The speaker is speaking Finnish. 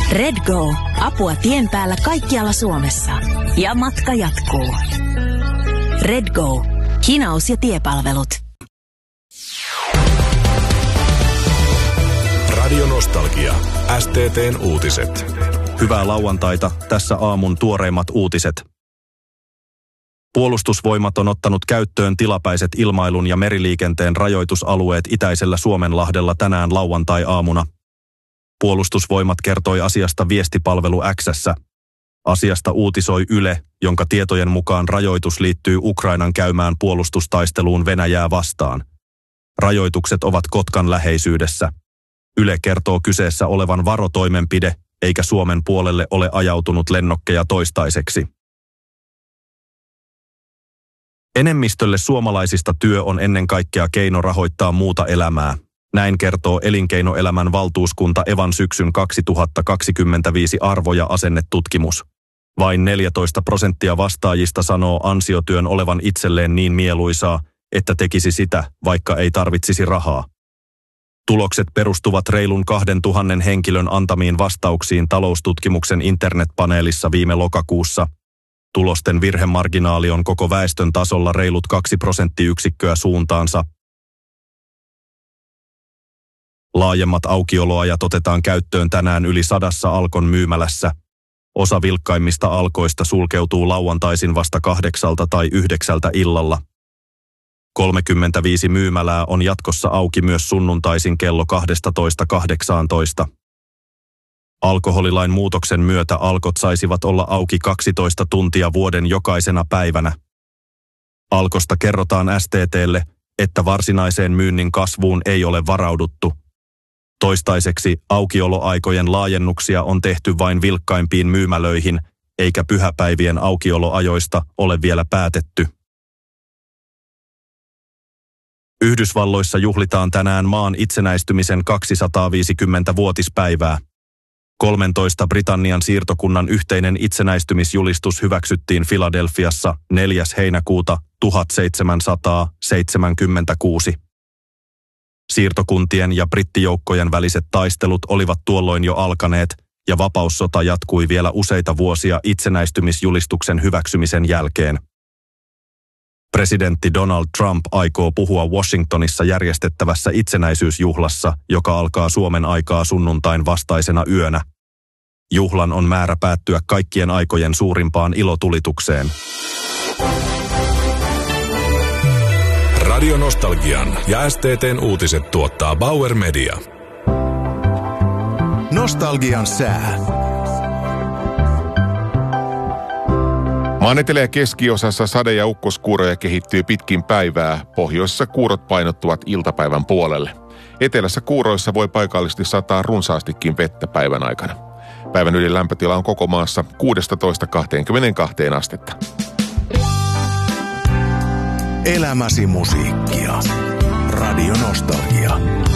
RedGo. Apua tien päällä kaikkialla Suomessa. Ja matka jatkuu. RedGo. Hinaus- ja tiepalvelut. Radio Nostalgia. STT:n uutiset. Hyvää lauantaita, tässä aamun tuoreimmat uutiset. Puolustusvoimat on ottanut käyttöön tilapäiset ilmailun ja meriliikenteen rajoitusalueet itäisellä Suomenlahdella tänään lauantai-aamuna. Puolustusvoimat kertoi asiasta viestipalvelu X:ssä. Asiasta uutisoi Yle, jonka tietojen mukaan rajoitus liittyy Ukrainan käymään puolustustaisteluun Venäjää vastaan. Rajoitukset ovat Kotkan läheisyydessä. Yle kertoo kyseessä olevan varotoimenpide, eikä Suomen puolelle ole ajautunut lennokkeja toistaiseksi. Enemmistölle suomalaisista työ on ennen kaikkea keino rahoittaa muuta elämää. Näin kertoo Elinkeinoelämän valtuuskunta Evan syksyn 2025 arvo- ja asennetutkimus. Vain 14% vastaajista sanoo ansiotyön olevan itselleen niin mieluisaa, että tekisi sitä, vaikka ei tarvitsisi rahaa. Tulokset perustuvat reilun 2000 henkilön antamiin vastauksiin taloustutkimuksen internetpaneelissa viime lokakuussa. Tulosten virhemarginaali on koko väestön tasolla reilut 2 prosenttiyksikköä suuntaansa. Laajemmat aukioloajat otetaan käyttöön tänään yli 100 Alkon myymälässä. Osa vilkkaimmista Alkoista sulkeutuu lauantaisin vasta 8 tai 9 illalla. 35 myymälää on jatkossa auki myös sunnuntaisin kello 12–18. Alkoholilain muutoksen myötä Alkot saisivat olla auki 12 tuntia vuoden jokaisena päivänä. Alkosta kerrotaan STT:lle, että varsinaiseen myynnin kasvuun ei ole varauduttu. Toistaiseksi aukioloaikojen laajennuksia on tehty vain vilkkaimpiin myymälöihin, eikä pyhäpäivien aukioloajoista ole vielä päätetty. Yhdysvalloissa juhlitaan tänään maan itsenäistymisen 250-vuotispäivää. 13 Britannian siirtokunnan yhteinen itsenäistymisjulistus hyväksyttiin Filadelfiassa 4. heinäkuuta 1776. Siirtokuntien ja brittijoukkojen väliset taistelut olivat tuolloin jo alkaneet, ja vapaussota jatkui vielä useita vuosia itsenäistymisjulistuksen hyväksymisen jälkeen. Presidentti Donald Trump aikoo puhua Washingtonissa järjestettävässä itsenäisyysjuhlassa, joka alkaa Suomen aikaa sunnuntain vastaisena yönä. Juhlan on määrä päättyä kaikkien aikojen suurimpaan ilotulitukseen. Radio Nostalgian ja STT:n uutiset tuottaa Bauer Media. Nostalgian sää. Maan etelä- ja keskiosassa sade- ja ukkoskuuroja kehittyy pitkin päivää. Pohjoisessa kuurot painottuvat iltapäivän puolelle. Etelässä kuuroissa voi paikallisesti sataa runsaastikin vettä päivän aikana. Päivän yli lämpötila on koko maassa 16–22 astetta. Elämäsi musiikkia. Radio Nostalgia.